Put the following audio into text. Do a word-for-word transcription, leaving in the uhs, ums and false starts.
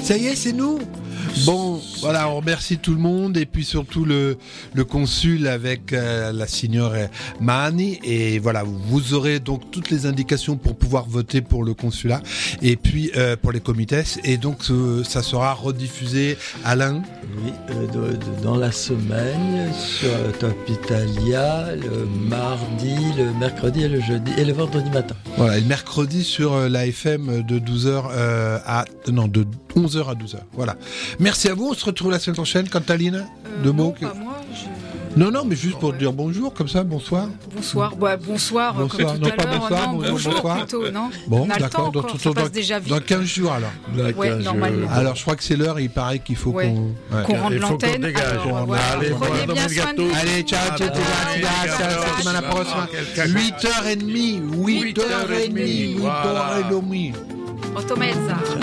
Ça y est, c'est nous. Bon, voilà, on remercie tout le monde et puis surtout le, le consul avec euh, la signore Mani. Et voilà, vous aurez donc toutes les indications pour pouvoir voter pour le consulat et puis euh, pour les comités. Et donc, euh, ça sera rediffusé, Alain. Oui, euh, de, de, dans la semaine sur Top Italia, le mardi, le mercredi et le jeudi et le vendredi matin. Voilà, et le mercredi sur euh, la F M de douze heures euh, à non de onze heures à douze heures. Voilà. Merci à vous. On se retrouve la semaine prochaine. Cantaline, euh, deux mots. Non, Que... pas moi. Je... Non, non, mais juste oh, pour ouais. dire bonjour, comme ça, bonsoir. Bonsoir. Bah, bonsoir, bonsoir. comme Non, tout pas à l'heure. bonsoir, non, bonjour, bonjour bonsoir. plutôt, non. Bon, on a le d'accord. temps Dans, encore, ça dans, passe déjà vite. dans quinze jours, alors. Ouais, normalement. Alors, je crois que c'est l'heure. Il paraît qu'il faut ouais. qu'on... Ouais. Qu'on rende Il faut l'antenne. qu'on dégage. Alors, On voilà. allez, Prenez bon, bien bon, soin de vous. Allez, ciao, ciao, ciao, ciao, la semaine prochaine. huit heures trente, huit heures trente, huit heures trente. Otto mezza.